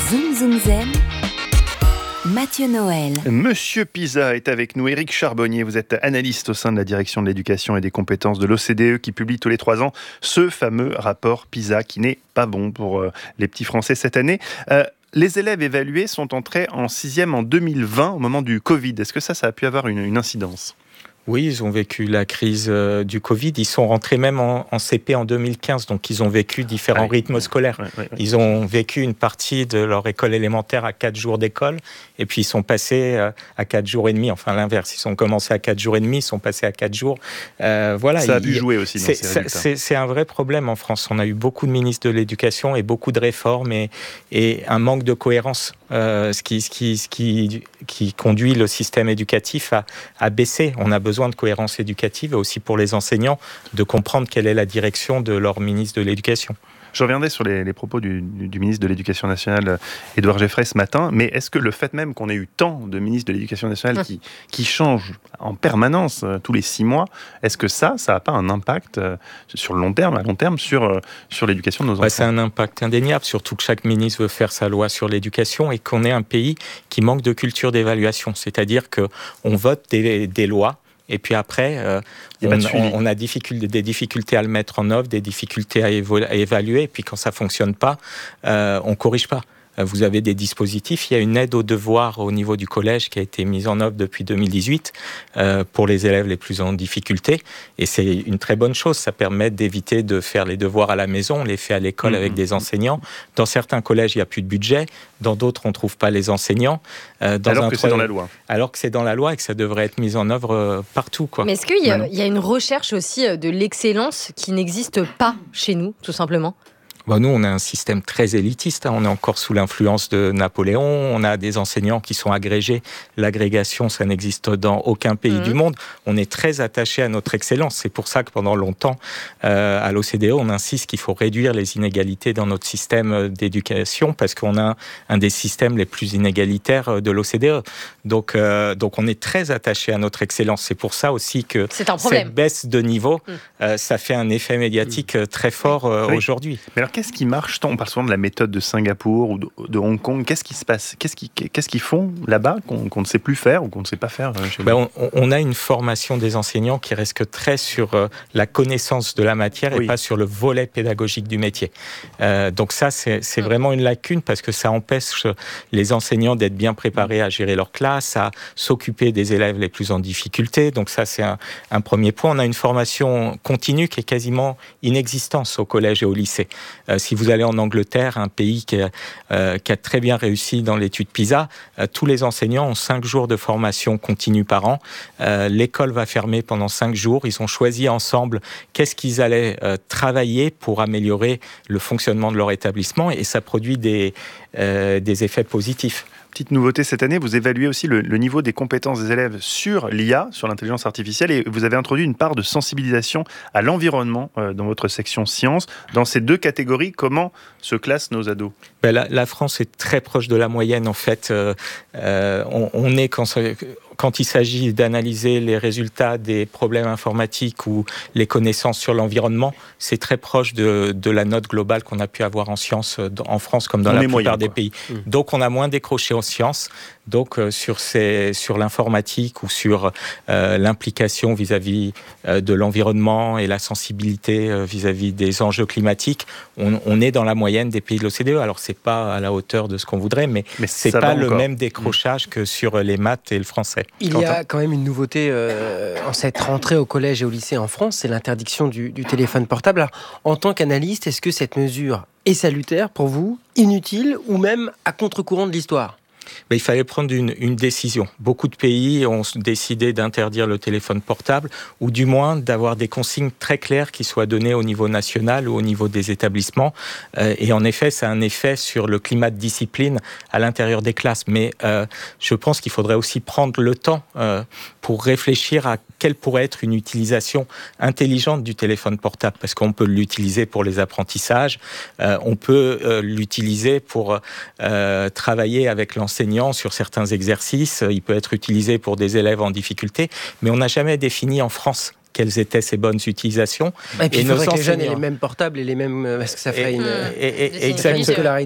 Zoom Zoom Zen, Mathieu Noël. Monsieur Pisa est avec nous. Éric Charbonnier, vous êtes analyste au sein de la direction de l'éducation et des compétences de l'OCDE qui publie tous les 3 ans ce fameux rapport Pisa qui n'est pas bon pour les petits Français cette année. Les élèves évalués sont entrés en 6e en 2020 au moment du Covid. Est-ce que ça a pu avoir une incidence ? Oui, ils ont vécu la crise du Covid. Ils sont rentrés même en CP en 2015, donc ils ont vécu différents rythmes scolaires. Ils ont vécu une partie de leur école élémentaire à 4 jours d'école, et puis ils sont passés à 4 jours et demi. Enfin, l'inverse, ils ont commencé à 4 jours et demi, ils sont passés à 4 jours. Voilà. Ça a pu jouer aussi dans ces résultats. C'est un vrai problème en France. On a eu beaucoup de ministres de l'éducation et beaucoup de réformes et un manque de cohérence, ce qui conduit le système éducatif à baisser. On a besoin de cohérence éducative et aussi pour les enseignants de comprendre quelle est la direction de leur ministre de l'Éducation. Je reviendrai sur les propos du ministre de l'Éducation nationale, Édouard Geoffrey, ce matin, mais est-ce que le fait même qu'on ait eu tant de ministres de l'Éducation nationale qui changent en permanence tous les 6 mois, est-ce que ça n'a pas un impact sur le long terme, à long terme, sur l'éducation de nos enfants ? C'est un impact indéniable, surtout que chaque ministre veut faire sa loi sur l'éducation et qu'on est un pays qui manque de culture d'évaluation, c'est-à-dire qu'on vote des lois. Et puis après, on a des difficultés à le mettre en œuvre, des difficultés à évaluer. Et puis quand ça ne fonctionne pas, on ne corrige pas. Vous avez des dispositifs. Il y a une aide aux devoirs au niveau du collège qui a été mise en œuvre depuis 2018 pour les élèves les plus en difficulté. Et c'est une très bonne chose. Ça permet d'éviter de faire les devoirs à la maison. On les fait à l'école avec des enseignants. Dans certains collèges, il n'y a plus de budget. Dans d'autres, on ne trouve pas les enseignants. Alors que c'est dans la loi. Alors que c'est dans la loi et que ça devrait être mis en œuvre partout, quoi. Mais est-ce qu'il y a une recherche aussi de l'excellence qui n'existe pas chez nous, tout simplement ? Nous, on a un système très élitiste. On est encore sous l'influence de Napoléon. On a des enseignants qui sont agrégés. L'agrégation, ça n'existe dans aucun pays du monde. On est très attaché à notre excellence. C'est pour ça que pendant longtemps, à l'OCDE, on insiste qu'il faut réduire les inégalités dans notre système d'éducation parce qu'on a un des systèmes les plus inégalitaires de l'OCDE. Donc on est très attaché à notre excellence. C'est pour ça aussi que cette baisse de niveau, ça fait un effet médiatique très fort aujourd'hui. Mais alors, qu'est-ce qui marche tant ? On parle souvent de la méthode de Singapour ou de Hong Kong. Qu'est-ce qui se passe ? Qu'est-ce qu'ils font là-bas qu'on ne sait plus faire ou qu'on ne sait pas faire chez nous ? On a une formation des enseignants qui reste très sur la connaissance de la matière et pas sur le volet pédagogique du métier. Donc ça, c'est vraiment une lacune parce que ça empêche les enseignants d'être bien préparés à gérer leur classe, à s'occuper des élèves les plus en difficulté. Donc ça, c'est un premier point. On a une formation continue qui est quasiment inexistante au collège et au lycée. Si vous allez en Angleterre, un pays qui a très bien réussi dans l'étude PISA, tous les enseignants ont 5 jours de formation continue par an. L'école va fermer pendant 5 jours. Ils ont choisi ensemble qu'est-ce qu'ils allaient travailler pour améliorer le fonctionnement de leur établissement et ça produit des effets positifs. Petite nouveauté cette année, vous évaluez aussi le niveau des compétences des élèves sur l'IA, sur l'intelligence artificielle, et vous avez introduit une part de sensibilisation à l'environnement dans votre section sciences. Dans ces 2 catégories, comment se classent nos ados ? La France est très proche de la moyenne, en fait. On est quand il s'agit d'analyser les résultats des problèmes informatiques ou les connaissances sur l'environnement, c'est très proche de la note globale qu'on a pu avoir en sciences en France comme dans la plupart des pays. Donc on a moins décroché en sciences. Donc sur l'informatique ou sur l'implication vis-à-vis de l'environnement et la sensibilité vis-à-vis des enjeux climatiques, on est dans la moyenne des pays de l'OCDE. Alors c'est pas à la hauteur de ce qu'on voudrait, mais c'est pas le même décrochage que sur les maths et le français. Il y a quand même une nouveauté en cette rentrée au collège et au lycée en France, c'est l'interdiction du téléphone portable. Alors, en tant qu'analyste, est-ce que cette mesure est salutaire pour vous, inutile ou même à contre-courant de l'histoire ? Il fallait prendre une décision. Beaucoup de pays ont décidé d'interdire le téléphone portable ou du moins d'avoir des consignes très claires qui soient données au niveau national ou au niveau des établissements. Et en effet, ça a un effet sur le climat de discipline à l'intérieur des classes. Mais je pense qu'il faudrait aussi prendre le temps pour réfléchir à quelle pourrait être une utilisation intelligente du téléphone portable. Parce qu'on peut l'utiliser pour les apprentissages, on peut l'utiliser pour travailler avec l'enseignant sur certains exercices, il peut être utilisé pour des élèves en difficulté, mais on n'a jamais défini en France quelles étaient ces bonnes utilisations. Et puis il faudrait que les jeunes aient les mêmes portables et les mêmes... Parce que ça ferait une scolarité.